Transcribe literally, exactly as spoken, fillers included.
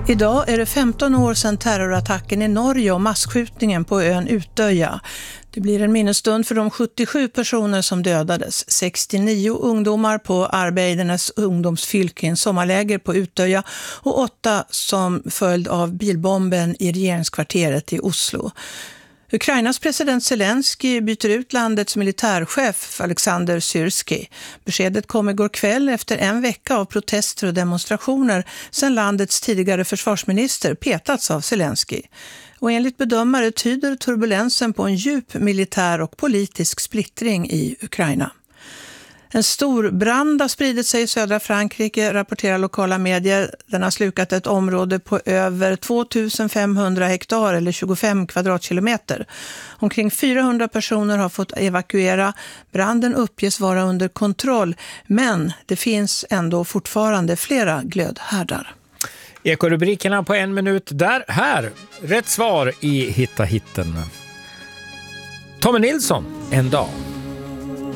Idag är det femton år sedan terrorattacken i Norge och masskjutningen på ön Utöja. Det blir en minnesstund för de sjuttiosju personer som dödades. sextionio ungdomar på Arbeidernes ungdomsfylke, sommarläger på Utöja, och åtta som följd av bilbomben i regeringskvarteret i Oslo. Ukrainas president Zelensky byter ut landets militärchef Alexander Syrskij. Beskedet kom igår kväll efter en vecka av protester och demonstrationer sedan landets tidigare försvarsminister petats av Zelensky. Och enligt bedömare tyder turbulensen på en djup militär och politisk splittring i Ukraina. En stor brand har spridit sig i södra Frankrike, rapporterar lokala medier. Den har slukat ett område på över två tusen femhundra hektar eller tjugofem kvadratkilometer. Omkring fyrahundra personer har fått evakuera. Branden uppges vara under kontroll, men det finns ändå fortfarande flera glödhärdar. Ekorubrikerna på en minut där, här. Rätt svar i Hitta hitten. Tommy Nilsson, En dag.